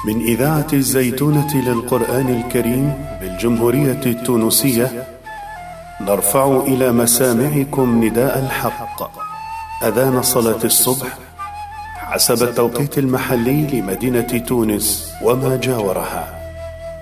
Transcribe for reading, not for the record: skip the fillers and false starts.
من إذاعة الزيتونة للقرآن الكريم بالجمهورية التونسية، نرفع إلى مسامعكم نداء الحق، أذان صلاة الصبح حسب التوقيت المحلي لمدينة تونس وما جاورها.